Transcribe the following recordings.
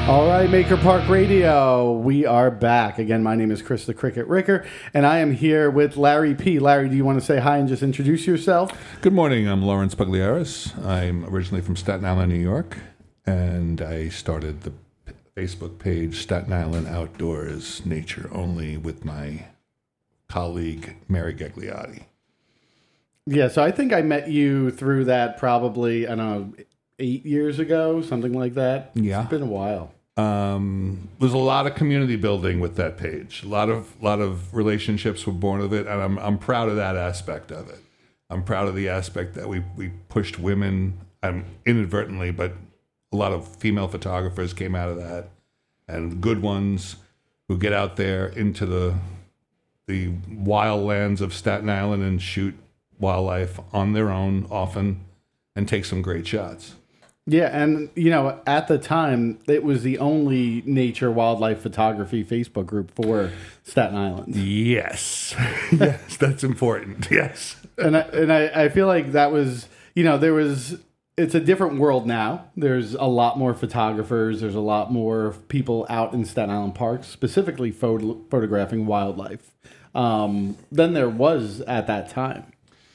All right, Maker Park Radio, we are back. Again, my name is Chris the Cricket Ricker, and I am here with Larry P. Larry, do you want to say hi and just introduce yourself? Good morning, I'm Lawrence Pugliaris. I'm originally from Staten Island, New York, and I started the Facebook page Staten Island Outdoors Nature Only with my colleague, Mary Gagliotti. Yeah, so I think I met you through that probably, I don't know, 8 years ago, something like that. Yeah. It's been a while. There's a lot of community building with that page. A lot of relationships were born of it, and I'm proud of that aspect of it. I'm proud of the aspect that we pushed women, inadvertently, but a lot of female photographers came out of that, and good ones who get out there into the wild lands of Staten Island and shoot wildlife on their own often and take some great shots. Yeah, and, at the time, it was the only nature wildlife photography Facebook group for Staten Island. Yes. Yes, that's important. Yes. And I feel like that was, it's a different world now. There's a lot more photographers. There's a lot more people out in Staten Island parks, specifically photographing wildlife, than there was at that time.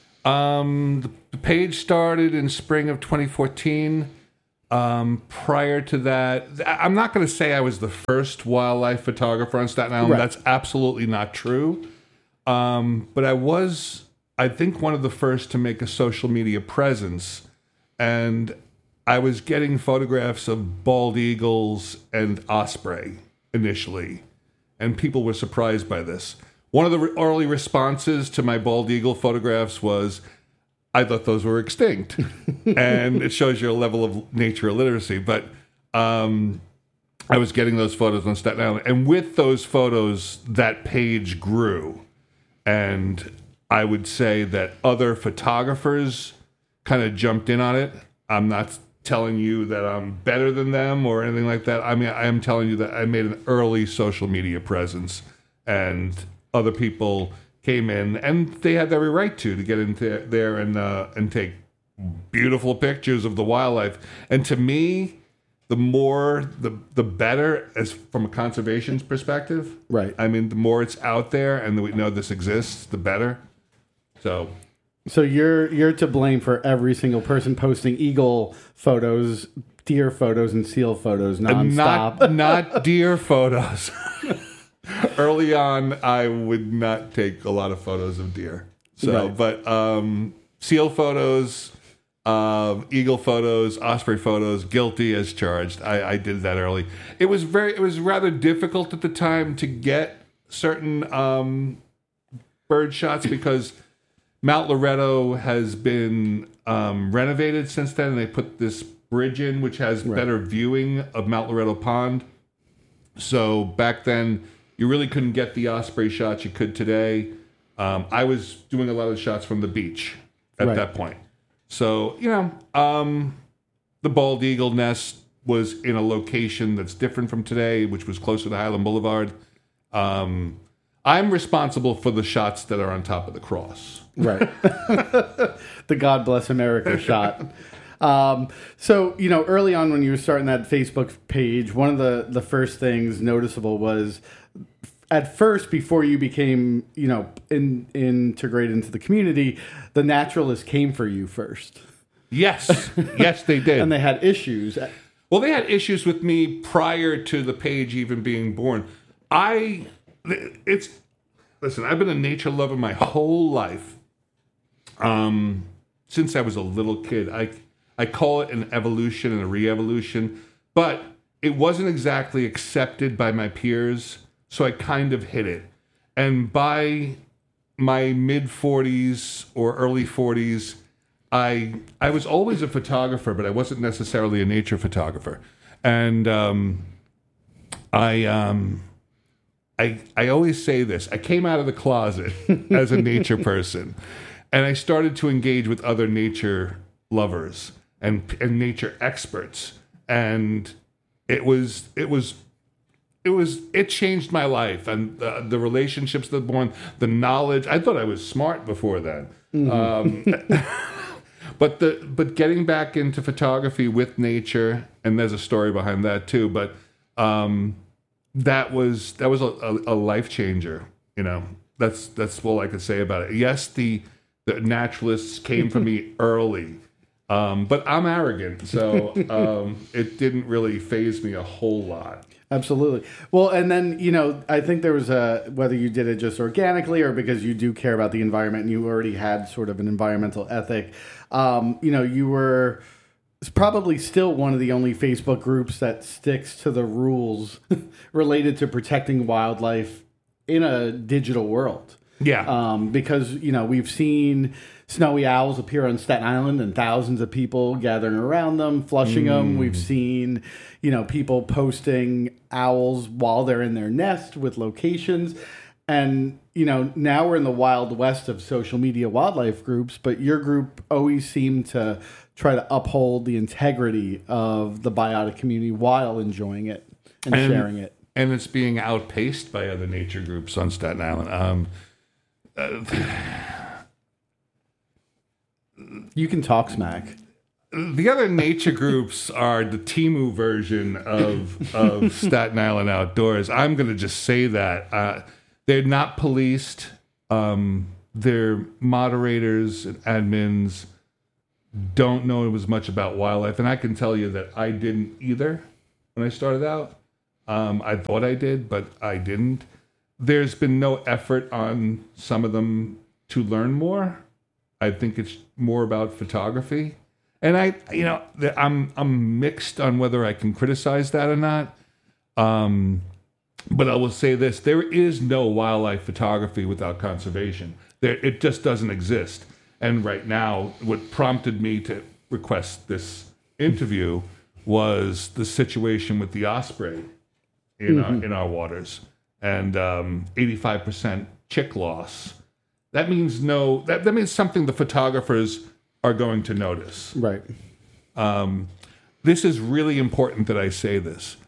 The page started in spring of 2014. Prior to that, I'm not going to say I was the first wildlife photographer on Staten Island. Right. That's absolutely not true. But I was, I think, one of the first to make a social media presence. And I was getting photographs of bald eagles and osprey initially. And people were surprised by this. One of the early responses to my bald eagle photographs was, I thought those were extinct. And it shows your level of nature illiteracy. But I was getting those photos on Staten Island. And with those photos, that page grew. And I would say that other photographers kind of jumped in on it. I'm not telling you that I'm better than them or anything like that. I mean, I am telling you that I made an early social media presence. And other people came in, and they had every right to get into there and take beautiful pictures of the wildlife. And to me, the more, the better, as from a conservation perspective. Right. I mean, the more it's out there and we know this exists, the better. So you're to blame for every single person posting eagle photos, deer photos, and seal photos nonstop. Not deer photos. Early on, I would not take a lot of photos of deer. So, right. But seal photos, eagle photos, osprey photos, guilty as charged. I did that early. It was rather difficult at the time to get certain bird shots because Mount Loretto has been renovated since then, and they put this bridge in which has better viewing of Mount Loretto Pond. So back then, you really couldn't get the osprey shots you could today. I was doing a lot of shots from the beach at that point. So, the bald eagle nest was in a location that's different from today, which was closer to Highland Boulevard. I'm responsible for the shots that are on top of the cross. Right. The God Bless America shot. So, early on when you were starting that Facebook page, one of the first things noticeable was at first, before you became, integrated into the community, the naturalists came for you first. Yes. Yes, they did. And they had issues. Well, they had issues with me prior to the page even being born. Listen, I've been a nature lover my whole life. Since I was a little kid. I call it an evolution and a re-evolution, but it wasn't exactly accepted by my peers, so I kind of hid it. And by my mid-40s or early 40s, I was always a photographer, but I wasn't necessarily a nature photographer. And I always say this. I came out of the closet as a nature person, and I started to engage with other nature lovers and nature experts, and it changed my life and the relationships that born, the knowledge. I thought I was smart before then. Mm-hmm. But getting back into photography with nature, and there's a story behind that too. But that was a life changer. You know, that's all I could say about it. Yes, the naturalists came for me early, but I'm arrogant, so it didn't really faze me a whole lot. Absolutely. Well, and then, I think there was whether you did it just organically or because you do care about the environment and you already had sort of an environmental ethic, you were probably still one of the only Facebook groups that sticks to the rules related to protecting wildlife in a digital world. Yeah. Because, we've seen snowy owls appear on Staten Island and thousands of people gathering around them, flushing them. We've seen, people posting owls while they're in their nest with locations. And, now we're in the wild west of social media wildlife groups, but your group always seemed to try to uphold the integrity of the biotic community while enjoying it and sharing it. And it's being outpaced by other nature groups on Staten Island. You can talk smack. The other nature groups are the Temu version of Staten Island Outdoors. I'm going to just say that. They're not policed. Their moderators and admins don't know as much about wildlife. And I can tell you that I didn't either when I started out. I thought I did, but I didn't. There's been no effort on some of them to learn more. I think it's more about photography. And I'm mixed on whether I can criticize that or not. But I will say this, there is no wildlife photography without conservation. It just doesn't exist. And right now, what prompted me to request this interview was the situation with the osprey in our waters. And 85% chick loss. That means that means something the photographers are going to notice. Right. This is really important that I say this.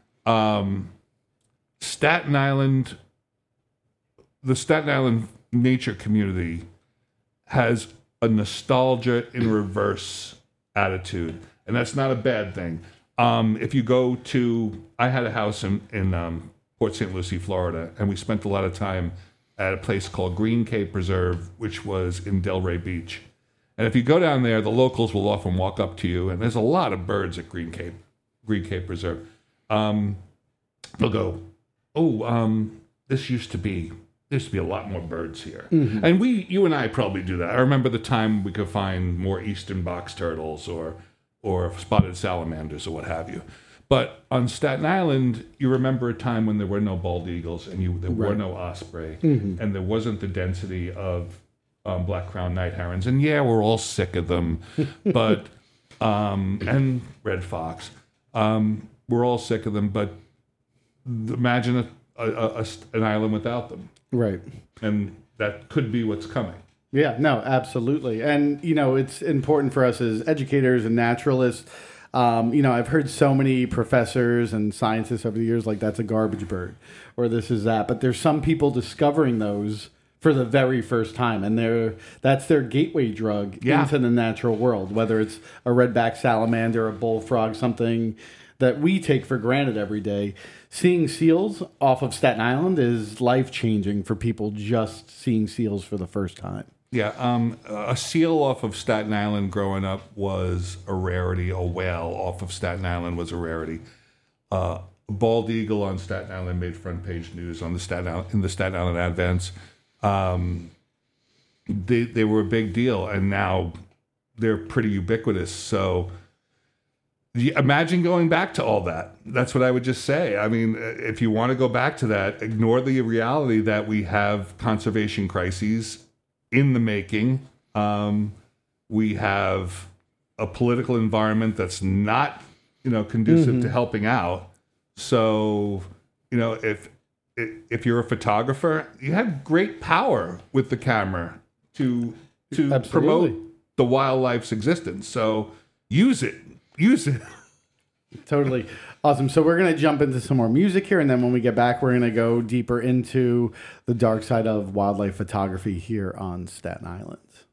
Staten Island, the Staten Island nature community has a nostalgia in reverse attitude, and that's not a bad thing. If you go to, I had a house in Port St. Lucie, Florida, and we spent a lot of time at a place called Green Cape Preserve, which was in Delray Beach. And if you go down there, the locals will often walk up to you, and there's a lot of birds at Green Cape Preserve. They'll go, this used to be a lot more birds here. Mm-hmm. And you and I probably do that. I remember the time we could find more eastern box turtles or spotted salamanders or what have you. But on Staten Island, you remember a time when there were no bald eagles and there were no osprey, and there wasn't the density of black-crowned night herons. And yeah, we're all sick of them, but and red fox. We're all sick of them, but imagine an island without them. Right. And that could be what's coming. Yeah, no, absolutely. And, it's important for us as educators and naturalists. I've heard so many professors and scientists over the years, like, that's a garbage bird or this is that. But there's some people discovering those for the very first time. And that's their gateway drug into the natural world, whether it's a redback salamander, a bullfrog, something that we take for granted every day. Seeing seals off of Staten Island is life-changing for people just seeing seals for the first time. Yeah, a seal off of Staten Island growing up was a rarity. A whale off of Staten Island was a rarity. A bald eagle on Staten Island made front-page news in the Staten Island Advance. They were a big deal, and now they're pretty ubiquitous. So imagine going back to all that. That's what I would just say. I mean, if you want to go back to that, ignore the reality that we have conservation crises in the making. We have a political environment that's not, conducive to helping out. So, if you're a photographer, you have great power with the camera to promote the wildlife's existence. So use it. Totally. Awesome. So we're going to jump into some more music here. And then when we get back, we're going to go deeper into the dark side of wildlife photography here on Staten Island.